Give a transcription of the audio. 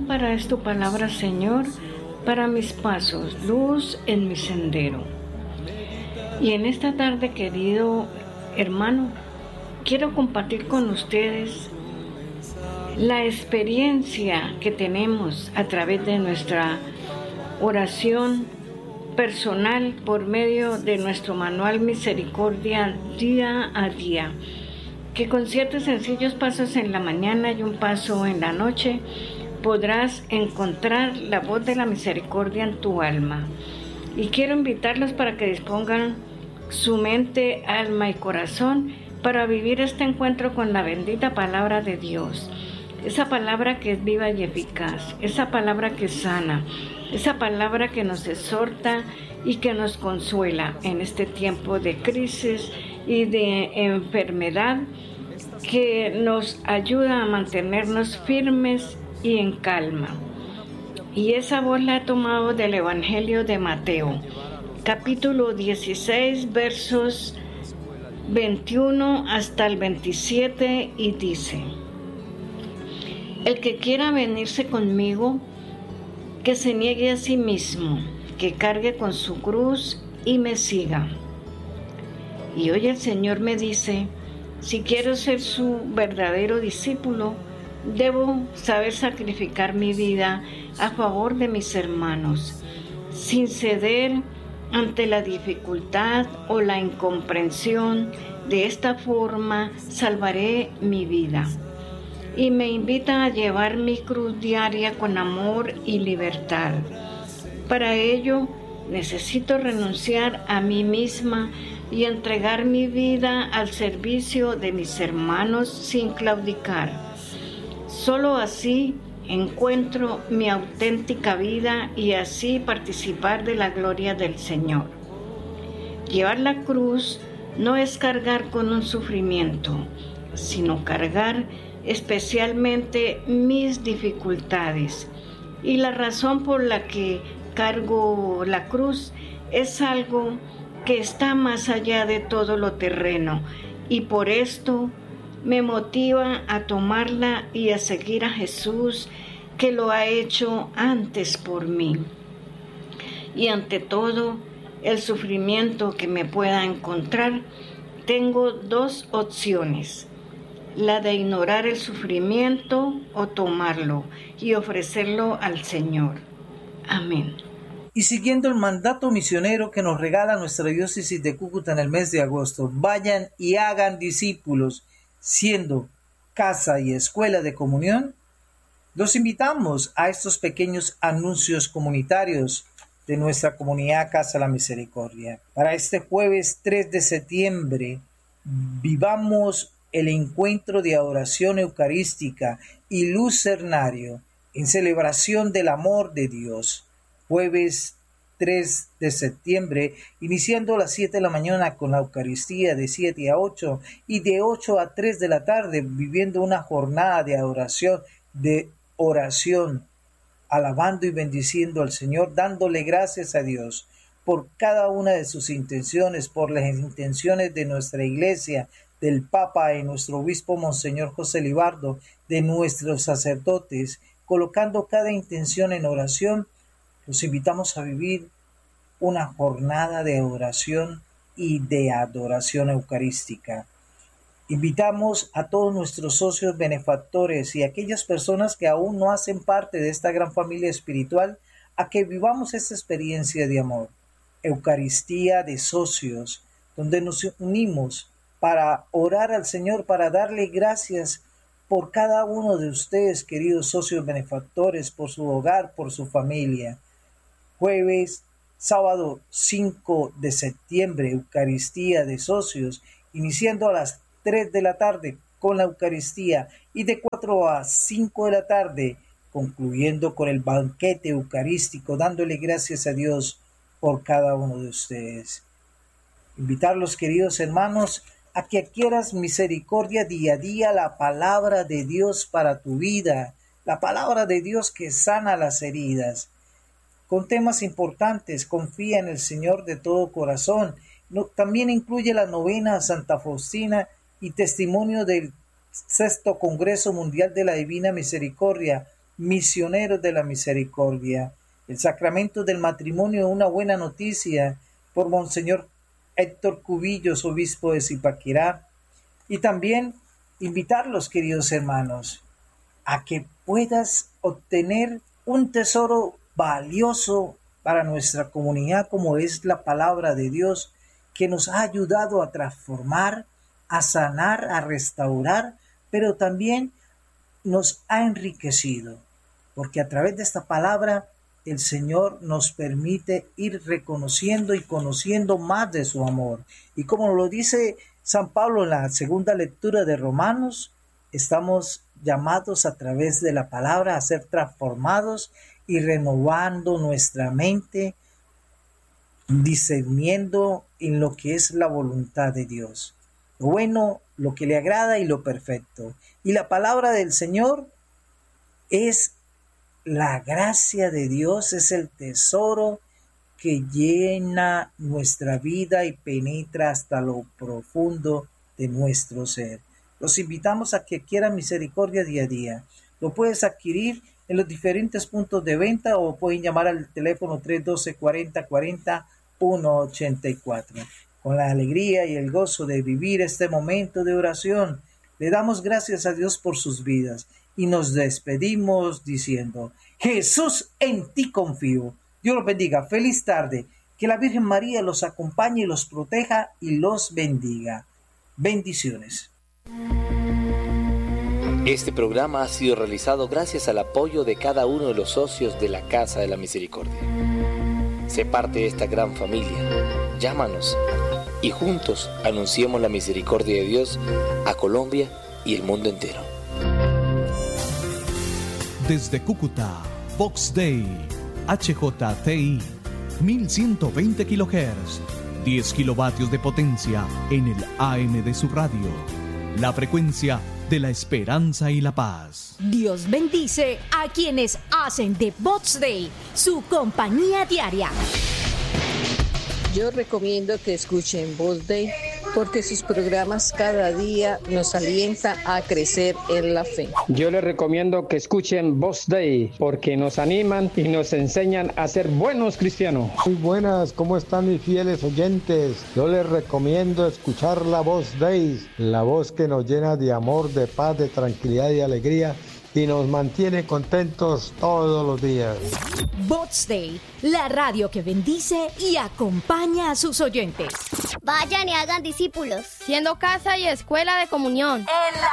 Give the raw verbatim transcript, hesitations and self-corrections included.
Lámpara es tu palabra, Señor, para mis pasos, luz en mi sendero. Y en esta tarde, querido hermano, quiero compartir con ustedes la experiencia que tenemos a través de nuestra oración personal por medio de nuestro manual Misericordia día a día, que con siete sencillos pasos en la mañana y un paso en la noche podrás encontrar la voz de la misericordia en tu alma. Y quiero invitarlos para que dispongan su mente, alma y corazón para vivir este encuentro con la bendita palabra de Dios. Esa palabra que es viva y eficaz, esa palabra que sana, esa palabra que nos exhorta y que nos consuela en este tiempo de crisis y de enfermedad, que nos ayuda a mantenernos firmes y en calma. Y esa voz la he tomado del Evangelio de Mateo, capítulo dieciséis, versos veintiuno hasta el veintisiete, y dice: El que quiera venirse conmigo, que se niegue a sí mismo, que cargue con su cruz y me siga. Y hoy el Señor me dice, si quiero ser su verdadero discípulo, debo saber sacrificar mi vida a favor de mis hermanos, sin ceder ante la dificultad o la incomprensión. De esta forma salvaré mi vida. Y me invita a llevar mi cruz diaria con amor y libertad. Para ello, necesito renunciar a mí misma y entregar mi vida al servicio de mis hermanos sin claudicar. Solo así encuentro mi auténtica vida y así participar de la gloria del Señor. Llevar la cruz no es cargar con un sufrimiento, sino cargar especialmente mis dificultades. Y la razón por la que cargo la cruz es algo que está más allá de todo lo terreno, y por esto me motiva a tomarla y a seguir a Jesús, que lo ha hecho antes por mí. Y ante todo el sufrimiento que me pueda encontrar, tengo dos opciones: la de ignorar el sufrimiento o tomarlo y ofrecerlo al Señor. Amén. Y siguiendo el mandato misionero que nos regala nuestra diócesis de Cúcuta en el mes de agosto, vayan y hagan discípulos, siendo casa y escuela de comunión, los invitamos a estos pequeños anuncios comunitarios de nuestra comunidad Casa la Misericordia. Para este jueves tres de septiembre, vivamos el encuentro de adoración eucarística y lucernario en celebración del amor de Dios. Jueves tres de septiembre, iniciando a las siete de la mañana con la Eucaristía de siete a ocho y de ocho a tres de la tarde, viviendo una jornada de adoración, de oración, alabando y bendiciendo al Señor, dándole gracias a Dios por cada una de sus intenciones, por las intenciones de nuestra iglesia, del Papa y nuestro obispo Monseñor José Libardo, de nuestros sacerdotes, colocando cada intención en oración. Los invitamos a vivir una jornada de oración y de adoración eucarística. Invitamos a todos nuestros socios benefactores y a aquellas personas que aún no hacen parte de esta gran familia espiritual a que vivamos esta experiencia de amor. Eucaristía de socios, donde nos unimos para orar al Señor, para darle gracias por cada uno de ustedes, queridos socios benefactores, por su hogar, por su familia. Jueves, sábado cinco de septiembre, Eucaristía de socios, iniciando a las tres de la tarde con la Eucaristía y de cuatro a cinco de la tarde, concluyendo con el banquete eucarístico, dándole gracias a Dios por cada uno de ustedes. Invitarlos, queridos hermanos, a que adquieras misericordia día a día, la palabra de Dios para tu vida, la palabra de Dios que sana las heridas. Con temas importantes, confía en el Señor de todo corazón. No, también incluye la novena a Santa Faustina y testimonio del sexto Congreso Mundial de la Divina Misericordia, misioneros de la misericordia. El sacramento del matrimonio, una buena noticia por Monseñor Héctor Cubillos, obispo de Zipaquirá. Y también invitarlos, queridos hermanos, a que puedas obtener un tesoro valioso para nuestra comunidad, como es la palabra de Dios, que nos ha ayudado a transformar, a sanar, a restaurar, pero también nos ha enriquecido, porque a través de esta palabra el Señor nos permite ir reconociendo y conociendo más de su amor. Y como lo dice San Pablo en la segunda lectura de Romanos, estamos llamados a través de la palabra a ser transformados y renovando nuestra mente, discerniendo en lo que es la voluntad de Dios, lo bueno, lo que le agrada y lo perfecto. Y la palabra del Señor es la gracia de Dios, es el tesoro que llena nuestra vida y penetra hasta lo profundo de nuestro ser. Los invitamos a que adquieran misericordia día a día. Lo puedes adquirir en los diferentes puntos de venta o pueden llamar al teléfono tres uno dos, cuatro cero cuatro cero, uno ocho cuatro. Con la alegría y el gozo de vivir este momento de oración, le damos gracias a Dios por sus vidas y nos despedimos diciendo: Jesús, en ti confío. Dios los bendiga. Feliz tarde. Que la Virgen María los acompañe y los proteja y los bendiga. Bendiciones. Este programa ha sido realizado gracias al apoyo de cada uno de los socios de la Casa de la Misericordia. Sé parte de esta gran familia. Llámanos y juntos anunciemos la misericordia de Dios a Colombia y el mundo entero. Desde Cúcuta, Vox Dei, H J T I, mil ciento veinte kilohertz, diez kilovatios de potencia en el A M de su radio. La frecuencia de la esperanza y la paz. Dios bendice a quienes hacen de Vox Dei su compañía diaria. Yo recomiendo que escuchen Vox Dei porque sus programas cada día nos alientan a crecer en la fe. Yo les recomiendo que escuchen Vox Dei porque nos animan y nos enseñan a ser buenos cristianos. Muy buenas, ¿cómo están mis fieles oyentes? Yo les recomiendo escuchar la Vox Dei, la voz que nos llena de amor, de paz, de tranquilidad y alegría y nos mantiene contentos todos los días. Vox Dei, la radio que bendice y acompaña a sus oyentes. Vayan y hagan discípulos, siendo casa y escuela de comunión. En la